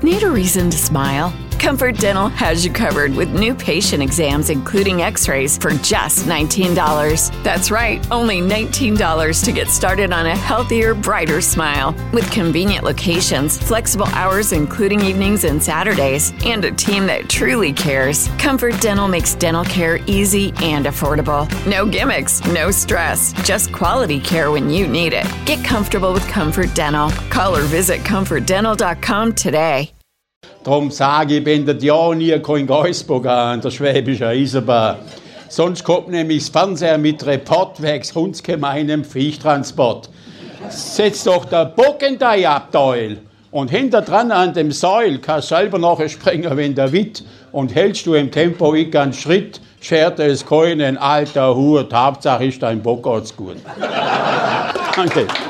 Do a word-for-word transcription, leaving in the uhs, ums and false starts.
Need a reason to smile? Comfort Dental has you covered with new patient exams, including x-rays, for just nineteen dollars. That's right, only nineteen dollars to get started on a healthier, brighter smile. With convenient locations, flexible hours including evenings and Saturdays, and a team that truly cares, Comfort Dental makes dental care easy and affordable. No gimmicks, no stress, just quality care when you need it. Get comfortable with Comfort Dental. Call or visit comfort dental dot com today. Darum sage ich, wenn das Jahr nie kein Geisbock an der Schwäbischen Eisenbahn. Sonst kommt nämlich das Fernseher mit Report wegen hundsgemeinem Viechtransport. Setz doch der Bock in dein Abteil. Und hinter dran an dem Seil kannst du selber nachher springen, wenn der Witt. Und hältst du im Tempo ich einen Schritt, schert es keinen alter Hut. Hauptsache ist dein Bock geht's gut. Danke.